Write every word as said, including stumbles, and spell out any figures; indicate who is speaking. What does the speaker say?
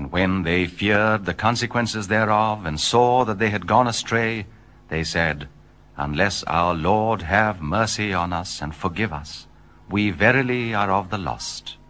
Speaker 1: And when they feared the consequences thereof, and saw that they had gone astray, they said, Unless our Lord have mercy on us and forgive us, we verily are of the lost.